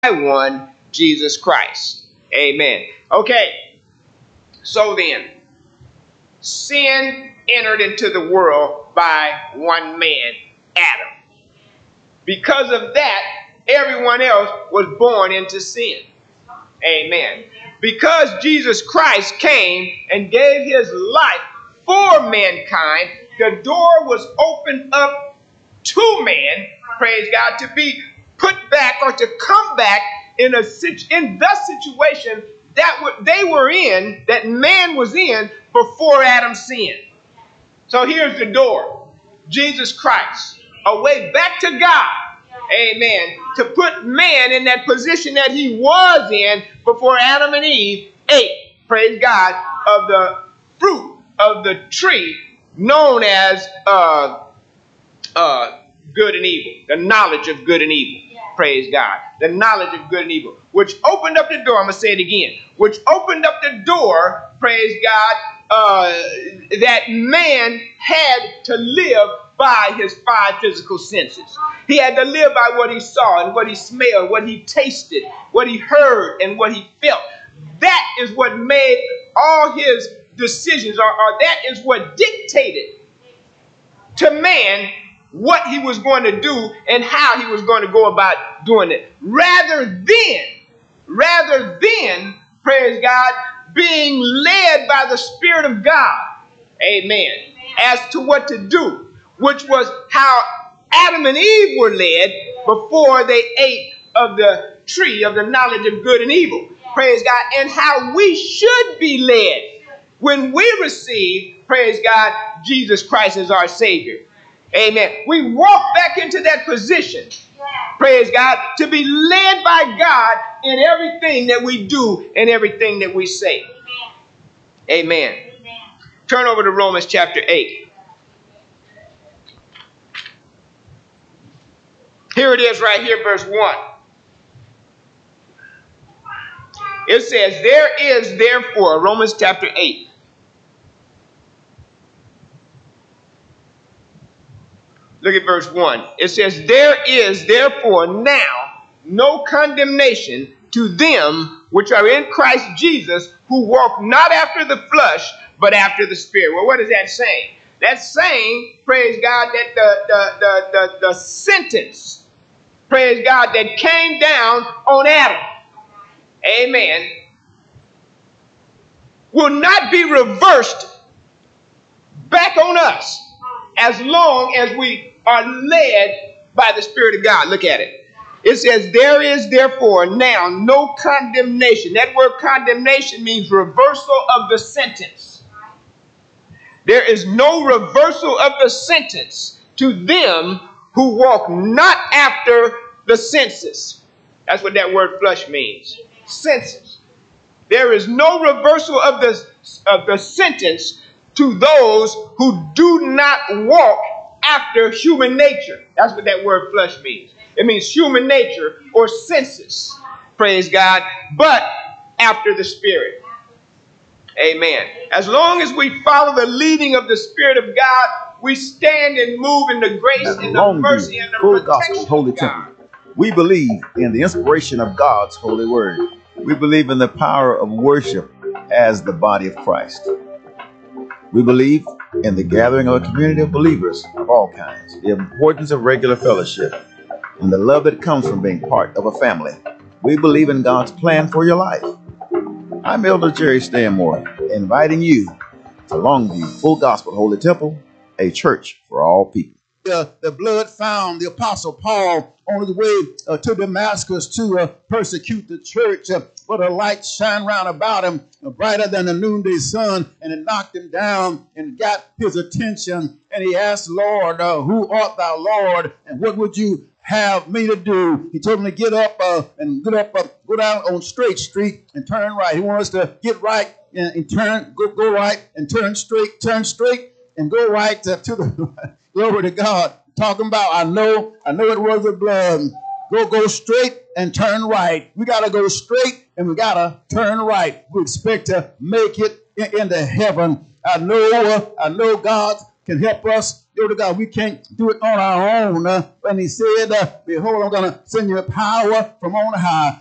one, Jesus Christ. Amen. Okay, so then, sin entered into the world by one man, Adam. Because of that, everyone else was born into sin. Amen. Because Jesus Christ came and gave his life for mankind, the door was opened up to man, praise God, to be put back or to come back in the situation that they were in, that man was in before Adam sinned. So here's the door. Jesus Christ, a way back to God. Amen. To put man in that position that he was in before Adam and Eve ate, praise God, of the fruit of the tree known as good and evil, the knowledge of good and evil. Praise God. The knowledge of good and evil, which opened up the door. I'm going to say it again. Which opened up the door, praise God, that man had to live by his five physical senses. He had to live by what he saw and what he smelled, what he tasted, what he heard, and what he felt. That is what made all his decisions, or that is what dictated to man what he was going to do and how he was going to go about doing it. Rather than, praise God, being led by the Spirit of God, amen, as to what to do, which was how Adam and Eve were led before they ate of the tree of the knowledge of good and evil, praise God, and how we should be led when we receive, praise God, Jesus Christ as our Savior. Amen. We walk back into that position, praise God, to be led by God in everything that we do and everything that we say. Amen. Amen. Turn over to Romans chapter 8. Here it is right here, verse 1. It says, there is therefore, Romans chapter 8. Look at verse 1. It says, there is therefore now no condemnation to them which are in Christ Jesus, who walk not after the flesh, but after the Spirit. Well, what is that saying? That's saying, praise God, that the sentence, praise God, that came down on Adam, amen, will not be reversed back on us as long as we are led by the Spirit of God. Look at it. It says, there is therefore now no condemnation. That word condemnation means reversal of the sentence. There is no reversal of the sentence to them who walk not after the senses. That's what that word flesh means. Senses. There is no reversal of the sentence to those who do not walk after human nature. That's what that word flesh means. It means human nature or senses, praise God, but after the Spirit. Amen. As long as we follow the leading of the Spirit of God, we stand and move in the grace and the mercy and the protection of Holy God. Temple. We believe in the inspiration of God's holy word. We believe in the power of worship as the body of Christ. We believe in the gathering of a community of believers of all kinds, the importance of regular fellowship, and the love that comes from being part of a family. We believe in God's plan for your life. I'm Elder Jerry Stanmore, inviting you to Longview Full Gospel Holy Temple, a church for all people. The blood found the Apostle Paul on his way to Damascus to persecute the church, but a light shined round about him, brighter than the noonday sun, and it knocked him down and got his attention. And he asked, Lord, who art thou, Lord, and what would you have me to do? He told him to get up and go down on Straight Street and turn right. He wants us to get right and turn, go right and turn straight and go right to the glory to God. Talking about, I know it was the blood. Go straight and turn right. We got to go straight and we got to turn right. We expect to make it into heaven. I know God's can help us. Glory to God. We can't do it on our own. And he said, behold, I'm going to send you power from on high.